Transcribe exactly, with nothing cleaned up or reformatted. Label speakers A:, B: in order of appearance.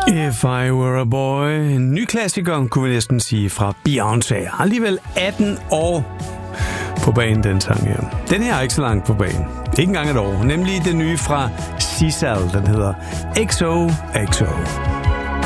A: If I Were a Boy. En ny klassiker, kunne vi næsten sige, fra Beyoncé. Alligevel atten år på banen, den sang her. Den her er ikke så langt på banen. Ikke engang et år. Nemlig den nye fra Sisal. Den hedder X O X O.